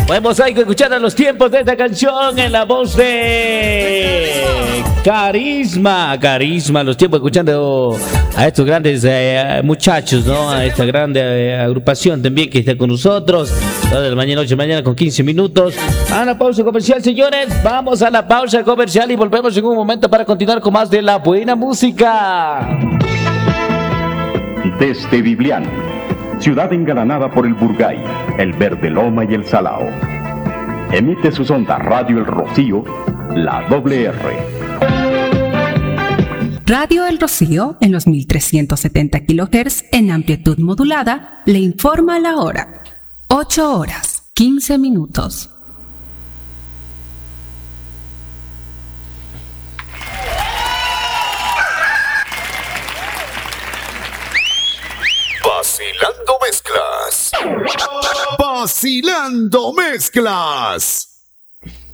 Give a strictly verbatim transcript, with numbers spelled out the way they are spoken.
Buen mosaico, escuchar a los tiempos de esta canción en la voz de Carisma. Carisma, los tiempos escuchando a estos grandes eh, muchachos, ¿no? A esta grande eh, agrupación también que está con nosotros. dos de la mañana, ocho de la mañana con quince minutos. A la pausa comercial, señores. Vamos a la pausa comercial y volvemos en un momento para continuar con más de la buena música. Desde Biblián, ciudad engalanada por el Burgay, el Verde Loma y el Salao. Emite sus ondas Radio El Rocío, la doble R. Radio El Rocío, en los mil trescientos setenta kilohertz en amplitud modulada, le informa la hora. ocho horas, quince minutos. Vacilando Mezclas. Vacilando Mezclas.